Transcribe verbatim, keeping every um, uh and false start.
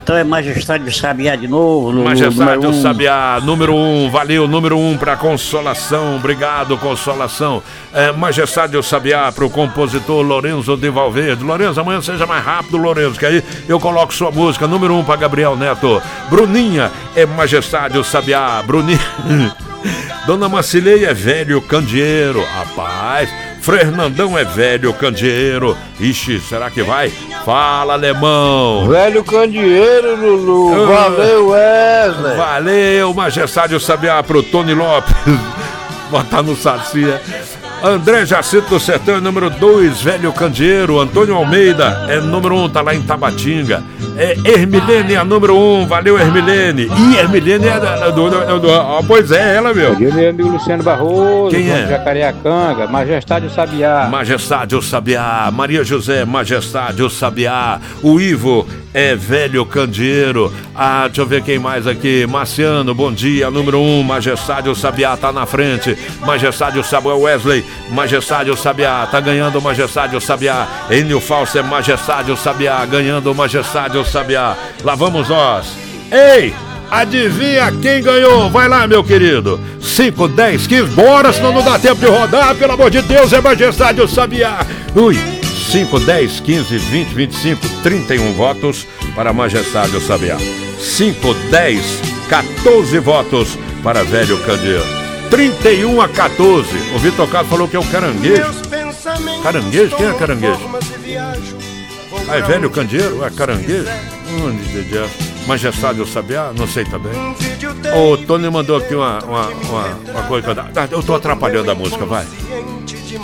Então é Majestade do Sabiá de novo. No, Majestade no do um. Sabiá, número um, valeu, número um pra Consolação, obrigado Consolação. É, Majestade do Sabiá pro compositor Lorenzo de Valverde. Lorenzo, amanhã seja mais rápido, Lorenzo, que aí eu coloco sua música, número um pra Gabriel Neto. Bruninha, é Majestade do Sabiá, Bruninha. Dona Macileia é velho candeeiro, rapaz. Fernandão é velho candeeiro. Ixi, será que vai? Fala, alemão. Velho candeeiro, Lulu. Valeu, Wesley. Valeu, Majestade do Sabiá pro Tony Lopes. Botar no Sacia. André Jacinto do Sertão é número dois, velho candeeiro. Antônio Almeida é número um, tá lá em Tabatinga. É Hermilene é a número um, valeu Hermilene. E Hermilene é da, do, do, do, oh, pois é, ela, meu. Meu amigo Luciano Barroso. Quem é? Jacareacanga, Majestade do Sabiá. Majestade do Sabiá, Maria José, Majestade do Sabiá. O Ivo é velho candeeiro. Ah, deixa eu ver quem mais aqui. Marciano, bom dia, número um, Majestade do Sabiá tá na frente. Majestade do Sabiá, Wesley, Majestade do Sabiá, tá ganhando Majestade do Sabiá. Enio Falso é Majestade do Sabiá, ganhando Majestade do Sabiá. Lá vamos nós. Ei, adivinha quem ganhou? Vai lá, meu querido. cinco, dez, quinze, bora, senão não dá tempo de rodar. Pelo amor de Deus, é Majestade do Sabiá. Ui, cinco, dez, quinze, vinte, vinte e cinco, trinta e um votos para Majestade do Sabiá. cinco, dez, quatorze votos para Velho Candeeiro. trinta e um a quatorze. O Vitor Carlos falou que é o Caranguejo. Caranguejo? Quem é Caranguejo? Ah, é Velho Candeeiro? É Caranguejo? Hum, Majestade do Sabiá? Não sei também. O Tony mandou aqui uma, uma, uma, uma coisa. Eu tô atrapalhando a música, vai.